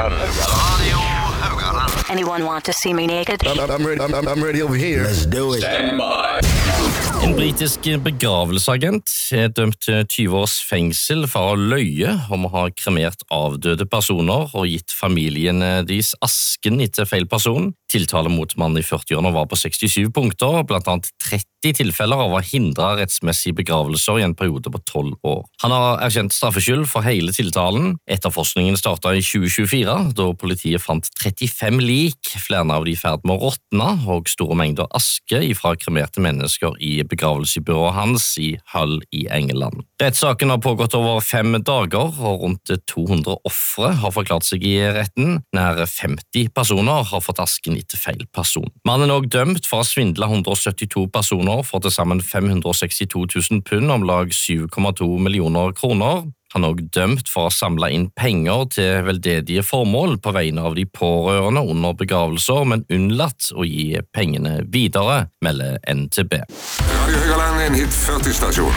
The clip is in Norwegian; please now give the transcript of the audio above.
Haugaland. Radio Haugaland. Anyone want to see me naked? I'm ready over here. Let's do it. Stand by. En britisk begravelseagent dømt til 20 års fengsel for å løye om å ha kremert avdøde personer og gitt familien deres asken etter feil person. Tiltale mot mannen i 40-årene var på 67 punkter, blant annet 30 tilfeller av å hindre rettsmessige begravelser i en periode på 12 år. Han har erkjent straffskyld for hele tiltalen. Etterforskningen startet i 2024, da politiet fant 35 lik, flere av de i ferd med å råtne, og store mengder aske fra kremerte mennesker i begravelsesbyrået hans i Hull i England. Rettssaken har pågått over 5 dager, og rundt 200 ofre har forklart seg i retten. Nær 50 personer har fått asken etter feil person. Mannen er også dømt for å svindle 172 personer for til sammen 562 000 pund, om lag 7,2 millioner kroner. Han er også dømt for å samle inn penger til veldedige formål på vegne av de pårørende under begravelser, men unnlatt å gi pengene videre, melder NTB. Radio Haugaland, en hit 40-stasjon.